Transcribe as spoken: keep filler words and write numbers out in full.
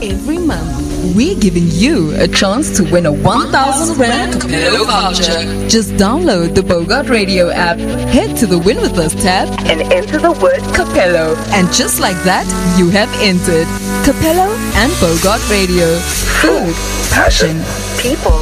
every month. We're giving you a chance to win a one thousand Rand Capello voucher. Just download the Bogart Radio app, head to the Win With Us tab, and enter the word Capello. And just like that, you have entered Capello and Bogart Radio. Food, passion, people.